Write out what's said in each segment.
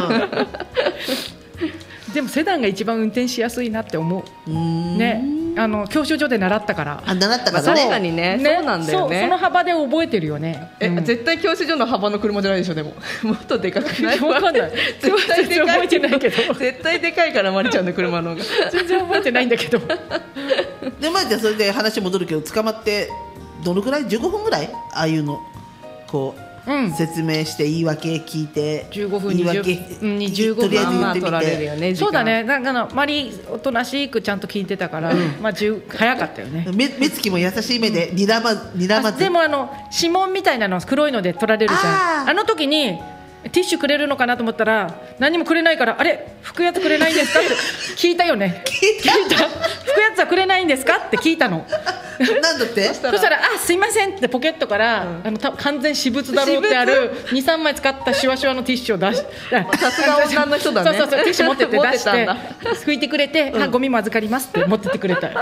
でもセダンが一番運転しやすいなって思う。ね、教習所で習ったから。 習ったから確かにね、そうなんだよね。 その幅で覚えてるよね。 絶対教習所の幅の車じゃないでしょ。でももっとでかくない？ わかんない。 絶対でかい。 覚えてないけど。 絶対でかいからマリちゃんの車の方が。 全然覚えてないんだけど。 でマリちゃんそれで話戻るけど、捕まってどのくらい15分ぐらいああいうのこう。説明して言い訳聞いて 15分言い訳 25分とりあえず言ってみ取られるよね。 そうだね。マリおとなしくちゃんと聞いてたから、早かったよね。 目つきも優しい目で睨まず。 でも指紋みたいなの黒いので取られるじゃん。あの時にティッシュくれるのかなと思ったら何もくれないから、あれ拭くやつくれないんですかって聞いたよね。聞いた拭くやつはくれないんですかって聞いたの。 なんだって？ そしたらあすいませんってポケットから、完全私物だろうってある 2,3 枚使ったシワシワのティッシュを出してさすが女の人だね。 そうティッシュ持ってって出して持って拭いてくれて、ゴミも預かりますって持ってってくれた。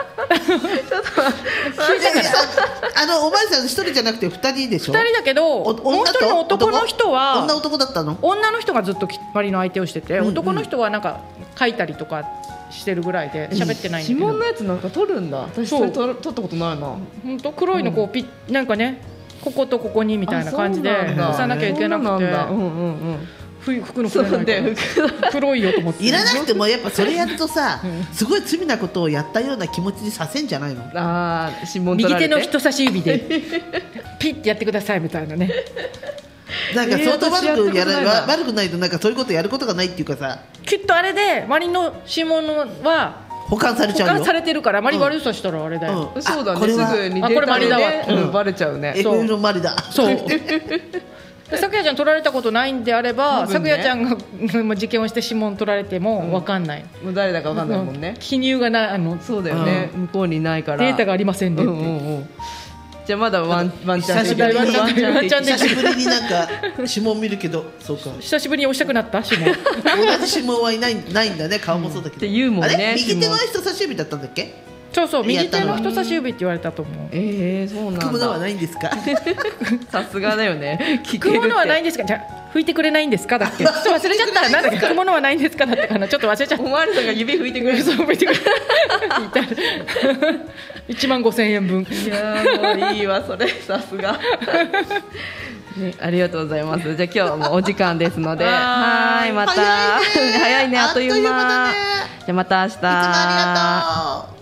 おばあさん一人じゃなくて2人でしょ。 2人だけどもう一人の男の人は女男だったの？ 女の人がずっとマリの相手をしてて、男の人はなんか書いたりとかしてるぐらいで喋ってないんだけど。 指紋のやつなんか取るんだ。私それ取ったことないな。 本当黒いのこうなんかね、こことここにみたいな感じで押さなきゃいけなくて、服のくれないから黒いよと思って。 いらなくてもやっぱそれやるとさ、すごい罪なことをやったような気持ちにさせんじゃないの？ 指紋取られて右手の人差し指でピッてやってくださいみたいなね。 なんか相当悪くないとなんかそういうことやることがないっていうかさ、 きっとあれでマリの指紋は保管されちゃうよ。 保管されてるからマリ悪さしたらあれだよ。 そうだね。すぐにこれマリだわ。 バレちゃうね。 F のマリだ。 そう。さくやちゃん取られたことないんであれば、さくやちゃんが事件をして指紋取られても分かんない。 もう誰だか分かんないもんね。 記入がないそうだよね。向こうにないからデータがありませんね。 じゃあまだワンチャン久しぶりになんか指紋見るけど、そうか。 久しぶりに押したくなった指紋。 同じ指紋はいないんだね。顔もそうだけど。 って言うもんね。 あれ右手の人差し指だったんだっけ？ そう右手の人差し指って言われたと思う。 そうなんだ。拭くものはないんですか？ さすがだよね。 拭くものはないんですか？じゃあ拭いてくれないんんですかだっけ？ちょっと忘れちゃった。なんだっけ？拭くものはないんですかだったかな。ちょっと忘れちゃった。 おまわりさんが指拭いてくれる。 そう拭いてくれる。15,000円分。 いやもういいわそれ。さすが。ありがとうございます。じゃあ今日もお時間ですので、はいまた早いねあっという間。じゃあまた明日。いつもありがとう。